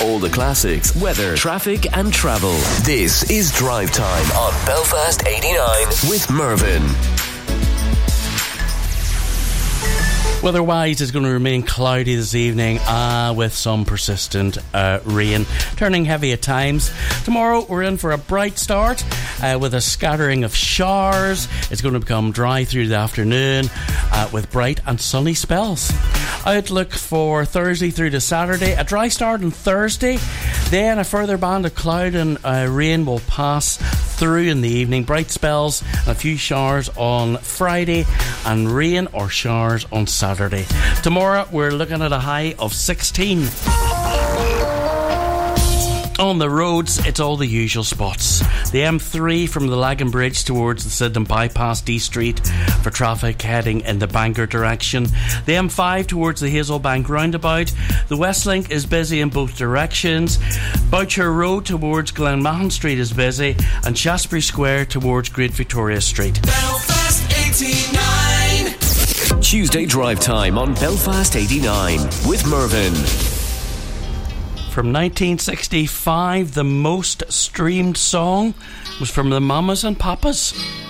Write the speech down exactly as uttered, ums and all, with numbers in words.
all the classics, weather, traffic and travel. This is Drive Time on Belfast eighty-nine with Mervyn. Weather-wise, it's going to remain cloudy this evening uh, with some persistent uh, rain, turning heavy at times. Tomorrow, we're in for a bright start uh, with a scattering of showers. It's going to become dry through the afternoon uh, with bright and sunny spells. Outlook for Thursday through to Saturday. A dry start on Thursday. Then a further band of cloud and uh, rain will pass through in the evening. Bright spells and a few showers on Friday and rain or showers on Saturday. Tomorrow we're looking at a high of sixteen. On the roads, it's all the usual spots. The M three from the Lagan Bridge towards the Sydenham Bypass D Street for traffic heading in the Bangor direction. The M five towards the Hazelbank roundabout. The Westlink is busy in both directions. Boucher Road towards Glenmahon Street is busy, and Shaftesbury Square towards Great Victoria Street. Belfast eighty-nine. Tuesday Drive Time on Belfast eighty-nine with Mervyn. From nineteen sixty-five, the most streamed song was from the Mamas and Papas.